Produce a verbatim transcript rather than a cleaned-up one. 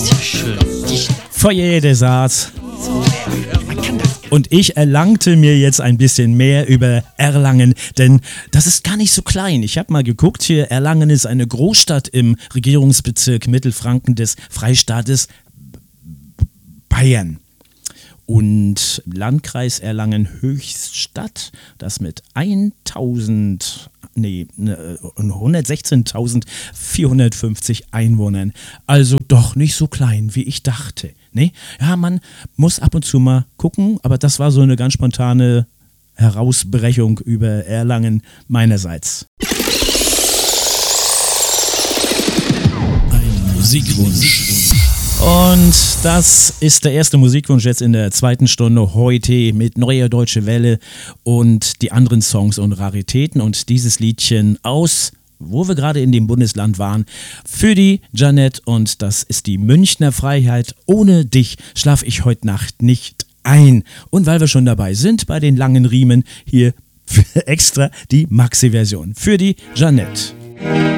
Foyer des Arts. Und ich erlangte mir jetzt ein bisschen mehr über Erlangen, denn das ist gar nicht so klein. Ich habe mal geguckt hier, Erlangen ist eine Großstadt im Regierungsbezirk Mittelfranken des Freistaates Bayern. Und Landkreis Erlangen-Höchstadt, das mit tausend, nee, hundertsechzehntausendvierhundertfünfzig Einwohnern, also doch nicht so klein, wie ich dachte. Nee? Ja, man muss ab und zu mal gucken, aber das war so eine ganz spontane Herausbrechung über Erlangen meinerseits. Ein Musikwunsch. Und das ist der erste Musikwunsch jetzt in der zweiten Stunde heute mit Neue Deutsche Welle und die anderen Songs und Raritäten und dieses Liedchen aus, wo wir gerade in dem Bundesland waren, für die Jeanette und das ist die Münchner Freiheit. Ohne dich schlaf ich heute Nacht nicht ein. Und weil wir schon dabei sind bei den langen Riemen, hier extra die Maxi-Version für die Jeanette.